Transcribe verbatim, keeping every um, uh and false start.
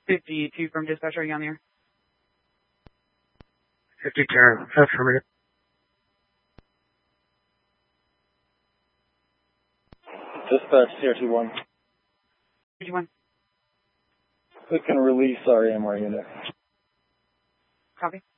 fifty-two from dispatch, are you on the air? fifty-two, affirmative. Dispatch, C R T one. fifty-one. We can release our A M R unit. Copy.